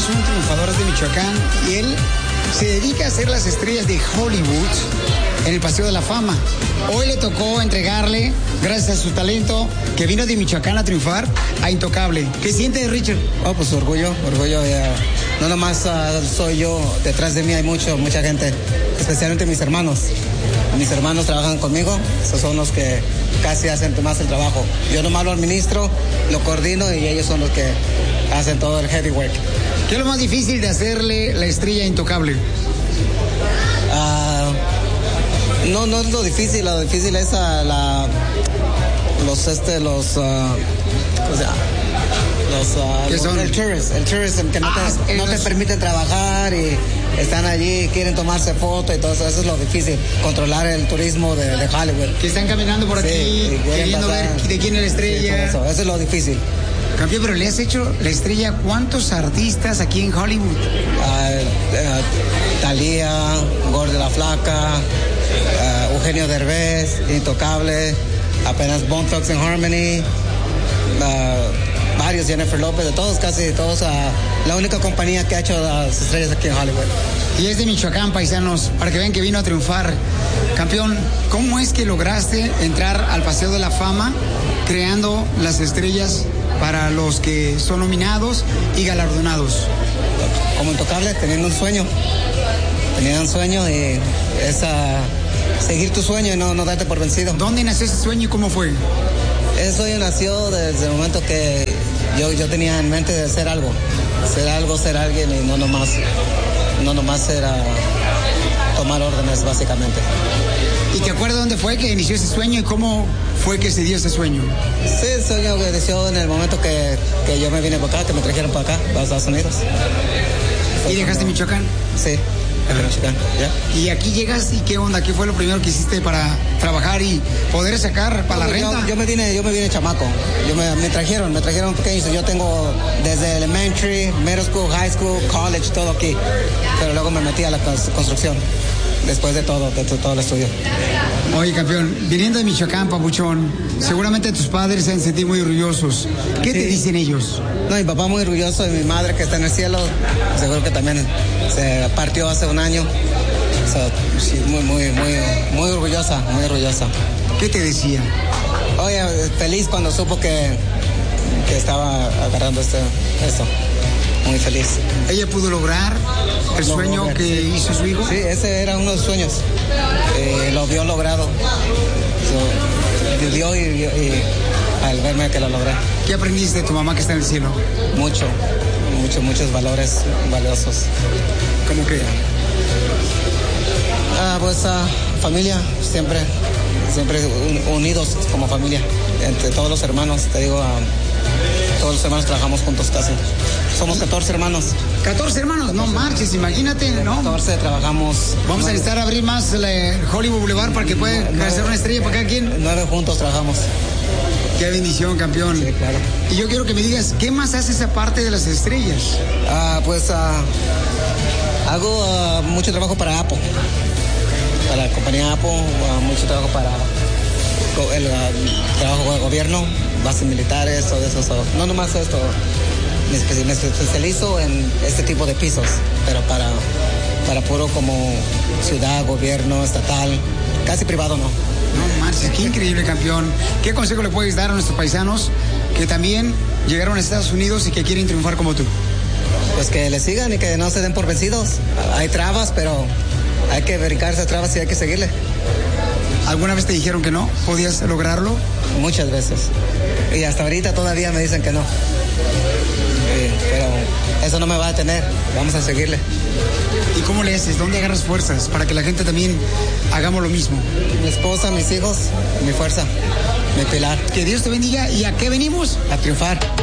es un triunfador de Michoacán y él se dedica a hacer las estrellas de Hollywood en el Paseo de la Fama. Hoy le tocó entregarle, gracias a su talento, que vino de Michoacán a triunfar, a Intocable. ¿Qué siente, Richard? Oh, pues orgullo. No nomás soy yo, detrás de mí hay mucha gente, especialmente mis hermanos. Mis hermanos trabajan conmigo, esos son los que casi hacen más el trabajo. Yo nomás lo administro, lo coordino y ellos son los que hacen todo el heavy work. ¿Qué es lo más difícil de hacerle la estrella a Intocable? No es lo difícil es el tourism que no te permiten trabajar y están allí, quieren tomarse fotos y todo eso. Eso es lo difícil, controlar el turismo de Hollywood. Que están caminando por aquí, queriendo ver de quién es la estrella. Sí, eso es lo difícil. Campeón, pero le has hecho la estrella a ¿cuántos artistas aquí en Hollywood? Thalía, Gordy la Flaca, Eugenio Derbez, Intocable, apenas Bone Thugs and Harmony, varios, Jennifer López, casi todos, la única compañía que ha hecho las estrellas aquí en Hollywood. Y es de Michoacán, paisanos, para que vean que vino a triunfar. Campeón, ¿cómo es que lograste entrar al Paseo de la Fama creando las estrellas para los que son nominados y galardonados? Como Intocable, teniendo un sueño. Tenía un sueño y es seguir tu sueño y no darte por vencido. ¿Dónde nació ese sueño y cómo fue? Ese sueño nació desde el momento que yo tenía en mente de ser algo, ser alguien y no nomás ser tomar órdenes básicamente. ¿Y te acuerdas dónde fue que inició ese sueño y cómo fue que se dio ese sueño? Sí, el sueño que inició en el momento que yo me vine para acá, que me trajeron para acá, para Estados Unidos. ¿Y dejaste Michoacán? Sí. ¿Ya? Y aquí llegas y qué onda, ¿qué fue lo primero que hiciste para trabajar y poder sacar para la renta? Yo me vine chamaco, me trajeron pequeño, yo tengo desde elementary, middle school, high school, college, todo aquí, pero luego me metí a la construcción, después de todo el estudio. Oye, campeón, viniendo de Michoacán, papuchón, seguramente tus padres se han sentido muy orgullosos. ¿Qué te dicen ellos? No, mi papá muy orgulloso y mi madre que está en el cielo, seguro que también se partió hace un año. Sí, muy orgullosa. ¿Qué te decía? Oye, feliz cuando supo que estaba agarrando esto. Muy feliz. ¿Ella pudo lograr el sueño que hizo su hijo? Sí, ese era uno de los sueños. Lo vio logrado. Dio y al verme que lo logré. ¿Qué aprendiste de tu mamá que está en el cielo? Muchos valores valiosos. ¿Cómo qué? Familia, siempre unidos como familia, entre todos los hermanos, te digo, todos los hermanos trabajamos juntos casi. Somos 14 hermanos. 14 hermanos, no marches, imagínate, ¿no? 14 trabajamos. Vamos a necesitar abrir más el Hollywood Boulevard para que pueda hacer una estrella para cada quien. 9 juntos trabajamos. Qué bendición, campeón. Sí, claro. Y yo quiero que me digas, ¿qué más haces aparte de las estrellas? Hago mucho trabajo para Apple. Para la compañía Apple, mucho trabajo para el trabajo de gobierno, bases militares, todo eso. No nomás esto, me especializo en este tipo de pisos, pero para puro como ciudad, gobierno, estatal, casi privado no. No marches, qué increíble, campeón. ¿Qué consejo le puedes dar a nuestros paisanos que también llegaron a Estados Unidos y que quieren triunfar como tú? Pues que le sigan y que no se den por vencidos. Hay trabas, pero hay que brincar esas trabas y hay que seguirle. ¿Alguna vez te dijeron que no? ¿Podías lograrlo? Muchas veces. Y hasta ahorita todavía me dicen que no. Pero eso no me va a detener. Vamos a seguirle. ¿Y cómo le haces? ¿Dónde agarras fuerzas para que la gente también hagamos lo mismo? Mi esposa, mis hijos, mi fuerza, mi pilar. Que Dios te bendiga. ¿Y a qué venimos? A triunfar.